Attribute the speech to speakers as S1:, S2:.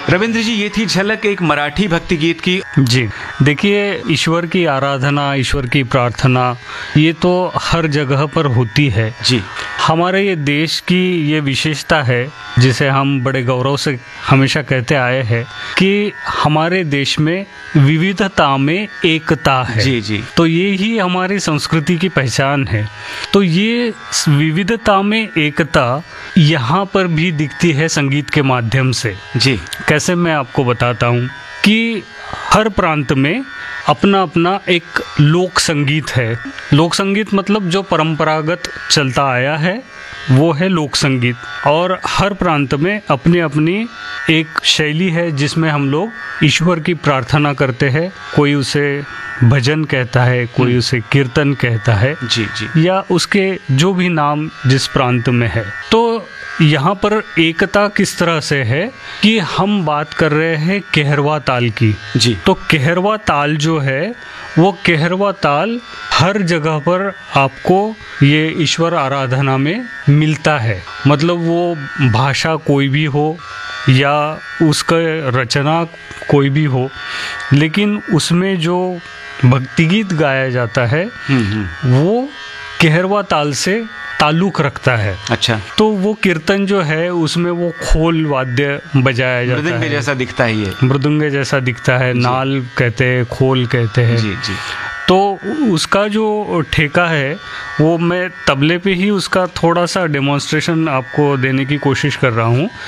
S1: रविंद्र जी, ये थी झलक एक मराठी भक्ति गीत की।
S2: जी देखिए, ईश्वर की आराधना, ईश्वर की प्रार्थना ये तो हर जगह पर होती है
S1: जी।
S2: हमारे ये देश की ये विशेषता है जिसे हम बड़े गौरव से हमेशा कहते आए हैं कि हमारे देश में विविधता में एकता है।
S1: जी जी।
S2: तो ये ही हमारी संस्कृति की पहचान है। तो ये विविधता में एकता यहाँ पर भी दिखती है संगीत के माध्यम से।
S1: जी।
S2: कैसे, मैं आपको बताता हूँ कि हर प्रांत में अपना अपना एक लोक संगीत है। लोक संगीत मतलब जो परंपरागत चलता आया है वो है लोक संगीत। और हर प्रांत में अपनी अपनी एक शैली है जिसमें हम लोग ईश्वर की प्रार्थना करते हैं। कोई उसे भजन कहता है, कोई उसे कीर्तन कहता है।
S1: जी जी।
S2: या उसके जो भी नाम जिस प्रांत में है। तो यहाँ पर एकता किस तरह से है कि हम बात कर रहे हैं केहरवा ताल की।
S1: जी।
S2: तो केहरवा ताल जो है वो केहरवा ताल हर जगह पर आपको ये ईश्वर आराधना में मिलता है। मतलब वो भाषा कोई भी हो या उसका रचना कोई भी हो, लेकिन उसमें जो भक्ति गीत गाया जाता है वो केहरवा ताल से ताल्लुक रखता है।
S1: अच्छा।
S2: तो वो कीर्तन जो है उसमें वो खोल वाद्य बजाया जाता है।
S1: मृदंग जैसा दिखता है ये।
S2: मृदंग जैसा दिखता है, नाल कहते हैं, खोल कहते हैं।
S1: जी जी।
S2: तो उसका जो ठेका है वो मैं तबले पे ही उसका थोड़ा सा डेमोन्स्ट्रेशन आपको देने की कोशिश कर रहा हूँ।